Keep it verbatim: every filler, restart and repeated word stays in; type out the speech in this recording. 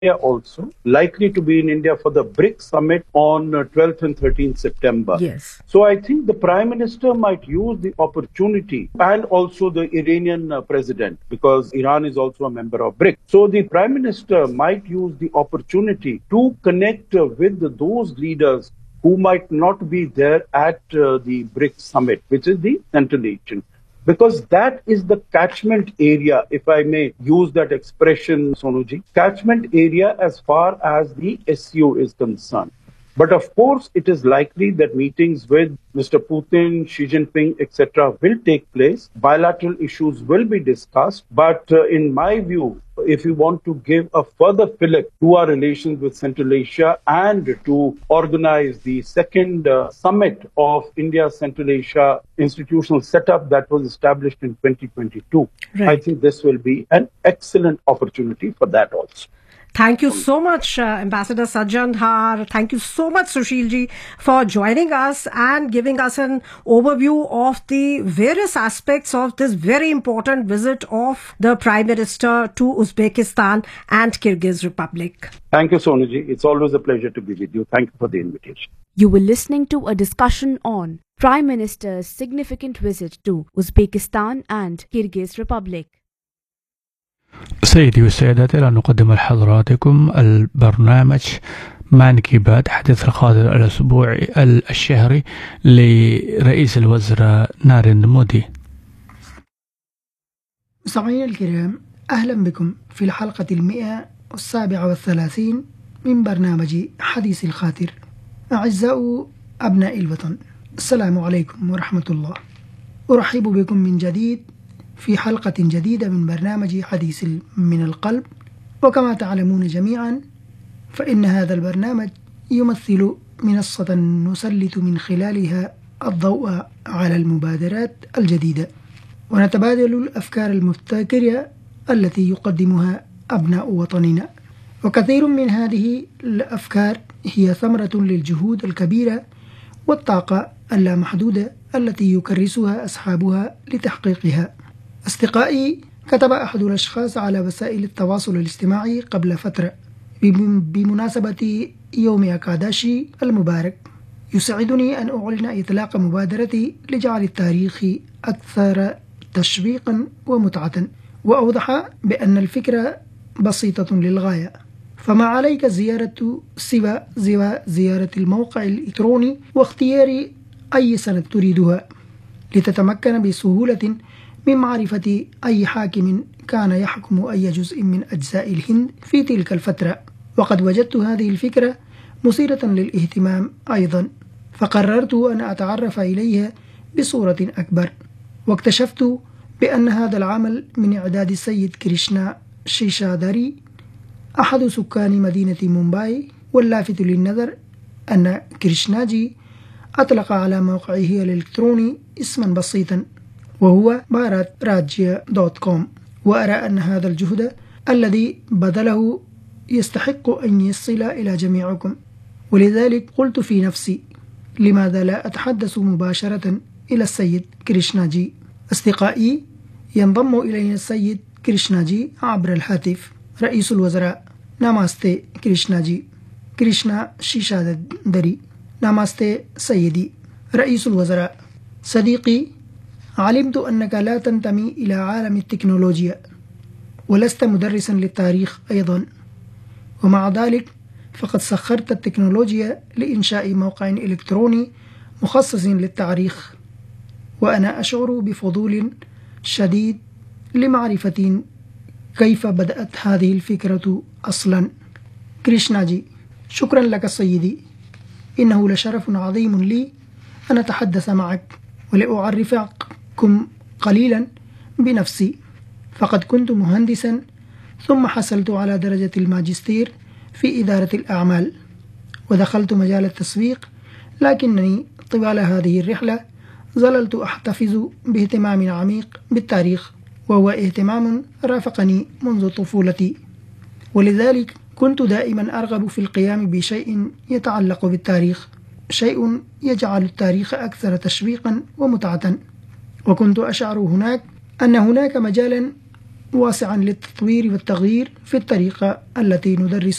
also likely to be in India for the BRICS summit on uh, twelfth and thirteenth September. Yes. So I think the Prime Minister might use the opportunity, and also the Iranian uh, president, because Iran is also a member of BRICS. So the Prime Minister might use the opportunity to connect uh, with those leaders who might not be there at uh, the BRICS summit, which is the Central Asian. Because that is the catchment area, if I may use that expression, Sonuji, catchment area as far as the S C O is concerned. But of course, it is likely that meetings with Mister Putin, Xi Jinping, et cetera will take place. Bilateral issues will be discussed. But uh, in my view, if we want to give a further fillip to our relations with Central Asia and to organize the second uh, summit of India's Central Asia institutional setup that was established in twenty twenty-two, right. I think this will be an excellent opportunity for that also. Thank you so much, uh, Ambassador Sajjan Dhar. Thank you so much, Sushilji, for joining us and giving us an overview of the various aspects of this very important visit of the Prime Minister to Uzbekistan and Kyrgyz Republic. Thank you, Sonuji. It's always a pleasure to be with you. Thank you for the invitation. You were listening to a discussion on Prime Minister's significant visit to Uzbekistan and Kyrgyz Republic. سيدي وسادتي، لا نقدم لحضراتكم البرنامج مانكيبات حديث القادر الأسبوعي الشهري لرئيس الوزراء ناريندرا مودي. مستمعينا الكرام، أهلا بكم في الحلقة المئة والسابعة والثلاثين من برنامج حديث الخاطر. أعزاء أبناء الوطن، السلام عليكم ورحمة الله. أرحب بكم من جديد في حلقة جديدة من برنامج حديث من القلب. وكما تعلمون جميعا فإن هذا البرنامج يمثل منصة نسلط من خلالها الضوء على المبادرات الجديدة ونتبادل الأفكار المبتكرة التي يقدمها أبناء وطننا. وكثير من هذه الأفكار هي ثمرة للجهود الكبيرة والطاقة اللامحدودة التي يكرسها أصحابها لتحقيقها. أصدقائي، كتب أحد الأشخاص على وسائل التواصل الاجتماعي قبل فترة بمناسبة يوم أكاداشي المبارك: يسعدني أن أعلن إطلاق مبادرتي لجعل التاريخ أكثر تشويقا ومتعة. وأوضح بأن الفكرة بسيطة للغاية، فما عليك زيارة سوى زيارة الموقع الإلكتروني واختيار أي سنة تريدها لتتمكن بسهولة من معرفة أي حاكم كان يحكم أي جزء من أجزاء الهند في تلك الفترة. وقد وجدت هذه الفكرة مثيرة للاهتمام أيضا، فقررت أن أتعرف إليها بصورة أكبر. واكتشفت بأن هذا العمل من إعداد السيد كريشنا شيشاداري أحد سكان مدينة مومباي. واللافت للنظر أن كريشناجي أطلق على موقعه الإلكتروني اسما بسيطا وهو بارات راجيا دوت كوم. وأرى أن هذا الجهد الذي بذله يستحق أن يصل إلى جميعكم، ولذلك قلت في نفسي: لماذا لا أتحدث مباشرة إلى السيد كريشناجي؟ أصدقائي، ينضم إلينا السيد كريشناجي عبر الهاتف. رئيس الوزراء: ناماستي كريشناجي. كريشنا شيشاداري: ناماستي سيدي. رئيس الوزراء: صديقي، علمت أنك لا تنتمي إلى عالم التكنولوجيا ولست مدرسا للتاريخ أيضا، ومع ذلك فقد سخرت التكنولوجيا لإنشاء موقع إلكتروني مخصص للتاريخ، وأنا أشعر بفضول شديد لمعرفة كيف بدأت هذه الفكرة أصلا. كريشناجي: شكرا لك سيدي، إنه لشرف عظيم لي أن أتحدث معك ولأعرفكم قليلا بنفسي. فقد كنت مهندسا ثم حصلت على درجة الماجستير في إدارة الأعمال ودخلت مجال التسويق، لكنني طوال هذه الرحلة ظللت أحتفظ باهتمام عميق بالتاريخ، وهو اهتمام رافقني منذ طفولتي. ولذلك كنت دائما أرغب في القيام بشيء يتعلق بالتاريخ، شيء يجعل التاريخ أكثر تشويقا ومتعة. وكنت أشعر هناك أن هناك مجالا واسعا للتطوير والتغيير في الطريقة التي ندرس